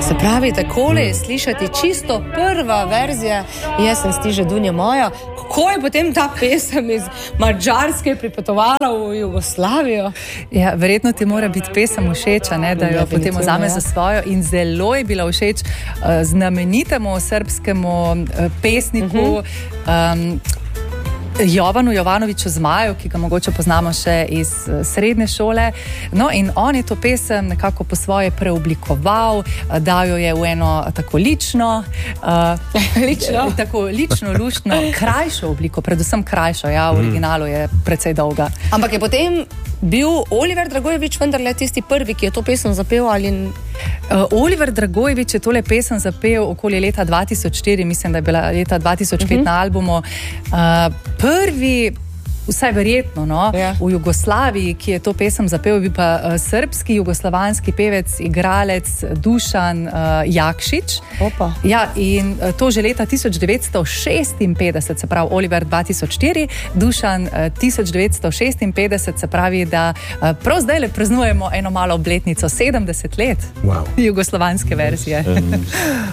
Se pravi, takole je slišati čisto prva verzija Jaz sem stiže Dunja moja. Kako je potem ta pesem iz Madžarske pripotovala v Jugoslavijo? Ja, verjetno ti mora biti pesem všeč, ne, da jo potem vzame za svojo, in zelo je bila všeč znamenitemu srpskemu pesniku Jovanu Jovanoviću Zmaju, ki ga mogoče poznamo še iz srednje šole. No, in on je to pesem nekako po svoje preoblikoval, dal jo je v eno tako lično, tako lično, luštno, krajšo obliko, predvsem krajšo, ja, v originalu je precej dolga. Ampak je potem bil Oliver Dragojević vendarle tisti prvi, ki je to pesem zapel, ali... Oliver Dragojević je tole pesem zapel okoli leta 2004, mislim, da je bila leta 2005 na albumu. Prvi, vsaj verjetno, no, v Jugoslaviji, ki je to pesem zapel, je bil pa srbski, jugoslovanski pevec, igralec Dušan Jakšić. Opa. Ja, in to že leta 1956, se pravi Oliver 2004, Dušan 1956, se pravi, da prav zdaj le praznujemo eno malo obletnico, 70 let jugoslovanske verzije.